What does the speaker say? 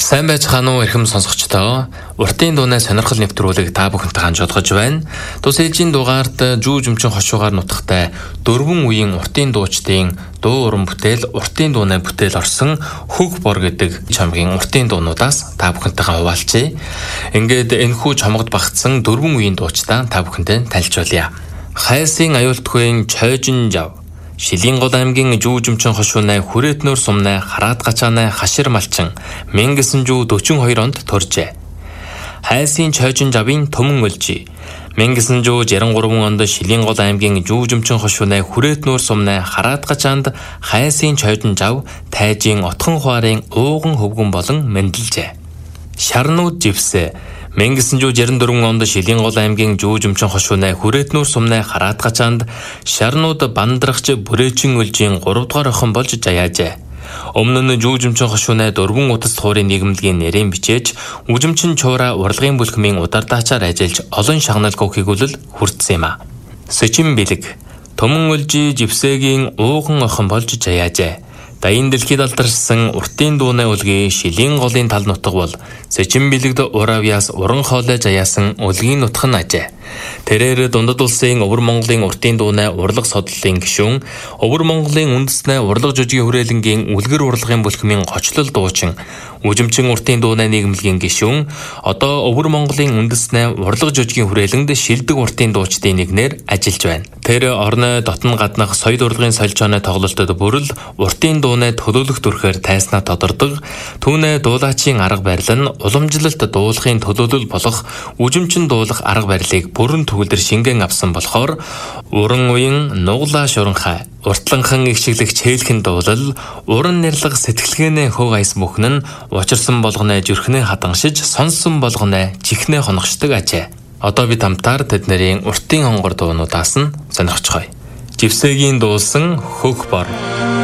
Сайн байцгаана уу эрхэм сонсогчдоо. Уртын дууны сонирхол нэвтрүүлэг та бүхэнтэй хамт жолгож байна. Тус ээлжийн дугаард жүүжмчин хошуугаар нутагтай дөрвөн үеийн уртын дуучдын дуу уран бүтээл, уртын дууны бүтээл орсон Хөг бор гэдэг чамгийн уртын дуунуудаас та бүхэнтэйгээ хуваалцъя. Ингээд энэхүү чамгад багтсан дөрвөн үеийн дуучдаа та бүхэндээ танилцуулъя. Хайсын аюултгүйн Чойжин жав, Шилийн гол аймгийн жүүжмчин хошуунай Хүрэтнөр сумнай Хараад гачаанай Хашир малчин 1942 онд төржээ. Хайсын Чойжин жавын Төмөн өлжи 1963 онд Шилийн гол аймгийн жүүжмчин хошуунай Хүрэтнөр сумнай Хараад гачаанд Хайсын Чойжин жав тайжийн отхон хуарын ууган хөвгөн болон мэндэлжээ. Шарнууд живсэ 1964 онд Шилийн гол аймгийн жүүжмчин хошуунай Хүрэтнөр сумнай Хараад гачаанд шарнууд бандрагч Бүрээчин өлжийн 3 дугаар охин болж жаяажээ. Өмнө нь жүүжмчин хошуунай дөрвөн утас хуурын нийгэмлэгийн нэрийн бичээж үжимчин чуура урлагийн бүлхмийн удардаачаар ажиллаж олон шагналгүй хэгүүлэл хүртсэн юм а. Сэчин бэлэг Төмөн өлжи живсэгийн ууган охин болж жаяажээ. Даян дэлхийд алдаршсан уртын дууны үлгийн Шилийн голын тал нутаг бол Сэчин бэлэгд уравьяас уран хоолой жаяасан үлгийн нутаг нь ажээ. Тэрээр Дундад улсын Өвөр Монголын уртын дууны урлаг содлолын гишүүн, Өвөр Монголын үндэсний урлаг жүжигийн хүрээлэнгийн үлгэр урлагийн бүлхмийн гочлол дуучин, үжимчин уртын дууны нийгэмлэгийн гишүүн, одоо Өвөр Монголын үндэсний урлаг жүжигийн хүрээлэнд шилдэг уртын дуучдын нэгнээр ажиллаж байна. Тэр орны дотн гаднах соёл урлагийн солилцооны тоглолтод бүрэл уртын дууны төлөөлөх төрхөөр тайснаа тодордог. Түүнээ дуулаачийн арга барил нь уламжлалт дуулахын төлөөлөл болох үжимчин дуулах арга барилыг бүрэн төгөлдөр шингэн авсан болохоор уран уян нуглаа шуранхай, уртланхан эгшиглэгч хээлхэн дуулал, уран нэрлэг сэтгэлгээний хөв аяс бүхэн нь учирсан болгоны зүрхнээ хадганшиж, сонсон болгоны чихнээ хоногшдог ажээ. Одоо бид хамтаар тэднэрийн уртын хонгор дуунуудаас нь сонирхцгаая. Живсэгийн дуулсан Хөг бор.